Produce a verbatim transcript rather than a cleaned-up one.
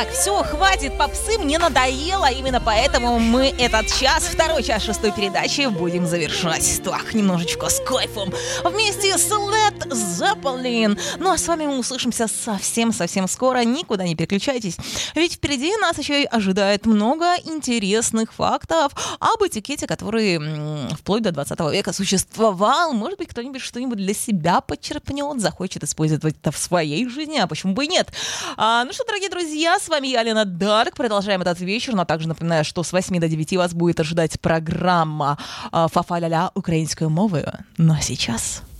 Так, все, хватит попсы, мне надоело. Именно поэтому мы этот час, второй час шестой передачи будем завершать. Так, немножечко с кайфом. Вместе с Led Zeppelin. Ну а с вами мы услышимся совсем-совсем скоро. Никуда не переключайтесь. Ведь впереди нас еще и ожидает много интересных фактов об этикете, который м, вплоть до двадцатого века существовал. Может быть, кто-нибудь что-нибудь для себя подчерпнет, захочет использовать это в своей жизни, а почему бы и нет. А, ну что, дорогие друзья, с вами я, Лена Дарк. Продолжаем этот вечер, но также напоминаю, что с восьми до девяти вас будет ожидать программа а, «Фа-фа-ля-ля» украинской мовою. Ну а сейчас...